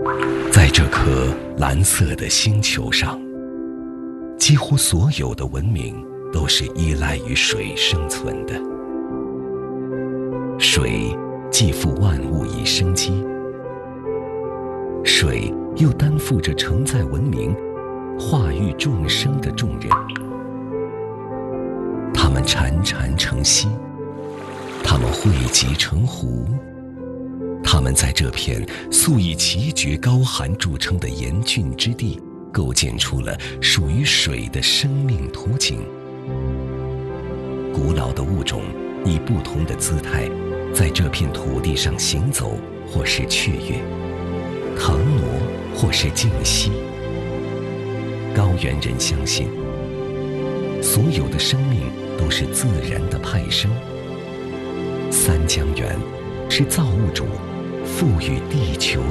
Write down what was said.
在这颗蓝色的星球上，几乎所有的文明都是依赖于水生存的。水寄附万物以生机，水又担负着承载文明、化育众生的重任。它们潺潺成溪，它们汇集成湖，它们在这片素以奇绝高寒著称的严峻之地，构建出了属于水的生命图景。古老的物种以不同的姿态，在这片土地上行走，或是雀跃、腾挪，或是静息。高原人相信，所有的生命都是自然的派生。三江源是造物主赋予地球